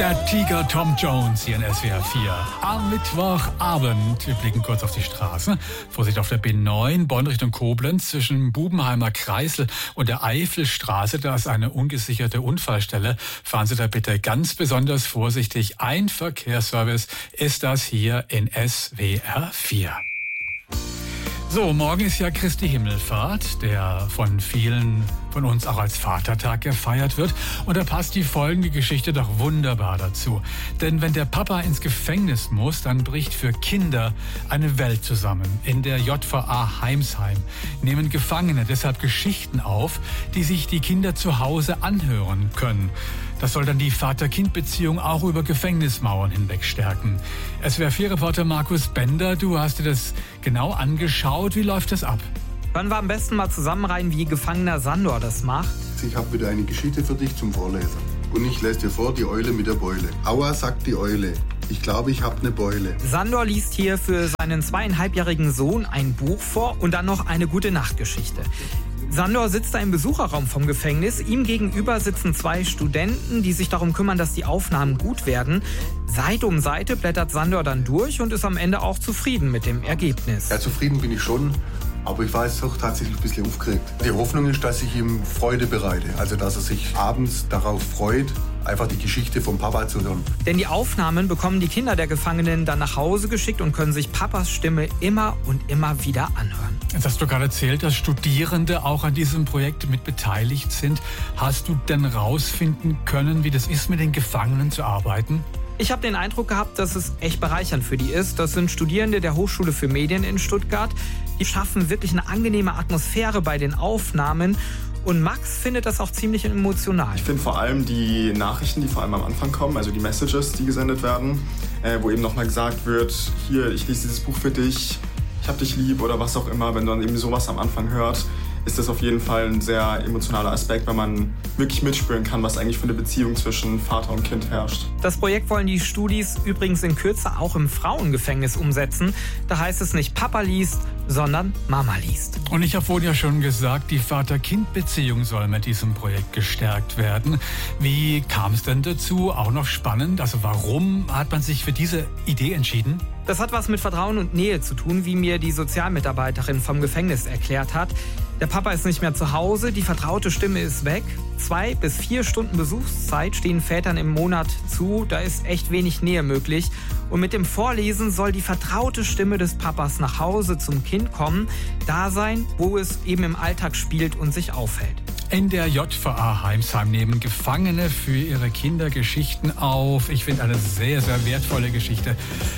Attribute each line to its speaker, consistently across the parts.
Speaker 1: Der Tiger Tom Jones hier in SWR 4. Am Mittwochabend. Wir blicken kurz auf die Straße. Vorsicht auf der B9, Bonn Richtung Koblenz, zwischen Bubenheimer Kreisel und der Eifelstraße. Da ist eine ungesicherte Unfallstelle. Fahren Sie da bitte ganz besonders vorsichtig. Ein Verkehrsservice ist das hier in SWR 4. So, morgen ist ja Christi Himmelfahrt, der von vielen von uns auch als Vatertag gefeiert wird. Und da passt die folgende Geschichte doch wunderbar dazu. Denn wenn der Papa ins Gefängnis muss, dann bricht für Kinder eine Welt zusammen. In der JVA Heimsheim nehmen Gefangene deshalb Geschichten auf, die sich die Kinder zu Hause anhören können. Das soll dann die Vater-Kind-Beziehung auch über Gefängnismauern hinweg stärken. SWR4-Reporter Markus Bender, du hast dir das genau angeschaut. Wie läuft das ab?
Speaker 2: Hören wir am besten mal zusammen rein, wie Gefangener Sandor das macht.
Speaker 3: Ich habe wieder eine Geschichte für dich zum Vorlesen. Und ich lese dir vor, die Eule mit der Beule. Aua, sagt die Eule. Ich glaube, ich habe eine Beule.
Speaker 2: Sandor liest hier für seinen 2,5-jährigen Sohn ein Buch vor und dann noch eine Gute-Nacht-Geschichte. Sandor sitzt da im Besucherraum vom Gefängnis. Ihm gegenüber sitzen 2 Studenten, die sich darum kümmern, dass die Aufnahmen gut werden. Seite um Seite blättert Sandor dann durch und ist am Ende auch zufrieden mit dem Ergebnis.
Speaker 3: Ja, zufrieden bin ich schon. Aber ich war jetzt doch tatsächlich ein bisschen aufgeregt. Die Hoffnung ist, dass ich ihm Freude bereite. Also, dass er sich abends darauf freut, einfach die Geschichte vom Papa zu hören.
Speaker 2: Denn die Aufnahmen bekommen die Kinder der Gefangenen dann nach Hause geschickt und können sich Papas Stimme immer und immer wieder anhören.
Speaker 1: Jetzt hast du gerade erzählt, dass Studierende auch an diesem Projekt mit beteiligt sind. Hast du denn rausfinden können, wie das ist, mit den Gefangenen zu arbeiten?
Speaker 2: Ich habe den Eindruck gehabt, dass es echt bereichernd für die ist. Das sind Studierende der Hochschule für Medien in Stuttgart. Die schaffen wirklich eine angenehme Atmosphäre bei den Aufnahmen. Und Max findet das auch ziemlich emotional.
Speaker 4: Ich finde vor allem die Nachrichten, die vor allem am Anfang kommen, also die Messages, die gesendet werden, wo eben nochmal gesagt wird, hier, ich lese dieses Buch für dich, ich hab dich lieb oder was auch immer. Wenn man eben sowas am Anfang hört, ist das auf jeden Fall ein sehr emotionaler Aspekt, weil man wirklich mitspüren kann, was eigentlich für eine Beziehung zwischen Vater und Kind herrscht.
Speaker 2: Das Projekt wollen die Studis übrigens in Kürze auch im Frauengefängnis umsetzen. Da heißt es nicht Papa liest, sondern Mama liest.
Speaker 1: Und ich habe vorhin ja schon gesagt, die Vater-Kind-Beziehung soll mit diesem Projekt gestärkt werden. Wie kam es denn dazu? Auch noch spannend. Also warum hat man sich für diese Idee entschieden?
Speaker 2: Das hat was mit Vertrauen und Nähe zu tun, wie mir die Sozialmitarbeiterin vom Gefängnis erklärt hat. Der Papa ist nicht mehr zu Hause, die vertraute Stimme ist weg. 2 bis 4 Stunden Besuchszeit stehen Vätern im Monat zu. Da ist echt wenig Nähe möglich. Und mit dem Vorlesen soll die vertraute Stimme des Papas nach Hause zum Kind kommen. Da sein, wo es eben im Alltag spielt und sich aufhält.
Speaker 1: In der JVA Heimsheim nehmen Gefangene für ihre Kinder Geschichten auf. Ich finde eine sehr, sehr wertvolle Geschichte.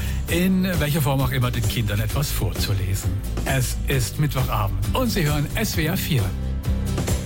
Speaker 1: In welcher Form auch immer den Kindern etwas vorzulesen. Es ist Mittwochabend und Sie hören SWR 4.